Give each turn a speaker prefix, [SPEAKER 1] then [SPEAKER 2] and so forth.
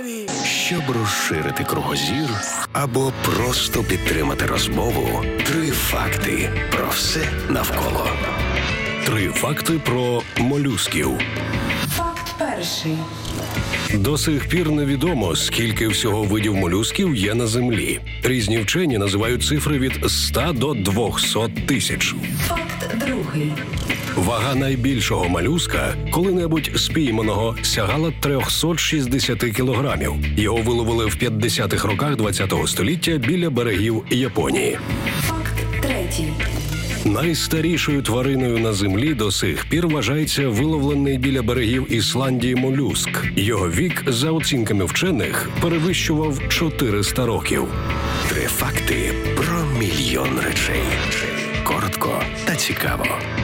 [SPEAKER 1] Щоб розширити кругозір або просто підтримати розмову, 3 факти про все навколо. 3 факти про молюсків.
[SPEAKER 2] Факт перший.
[SPEAKER 1] До сих пір невідомо, скільки всього видів молюсків є на Землі. Різні вчені називають цифри від 100 до 200 тисяч.
[SPEAKER 2] Факт другий.
[SPEAKER 1] Вага найбільшого молюска, коли-небудь спійманого, сягала 360 кілограмів. Його виловили в 50-х роках ХХ століття біля берегів Японії.
[SPEAKER 2] Факт третій.
[SPEAKER 1] Найстарішою твариною на Землі до сих пір вважається виловлений біля берегів Ісландії молюск. Його вік, за оцінками вчених, перевищував 400 років. 3 факти про мільйон речей. Коротко та цікаво.